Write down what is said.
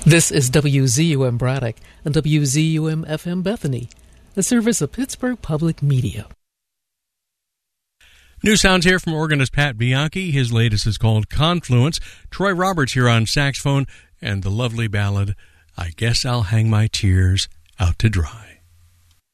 This is WZUM Braddock and WZUM FM Bethany, a service of Pittsburgh Public Media. New sounds here from organist Pat Bianchi. His latest is called Confluence. Troy Roberts here on saxophone, and the lovely ballad, I Guess I'll Hang My Tears Out to Dry.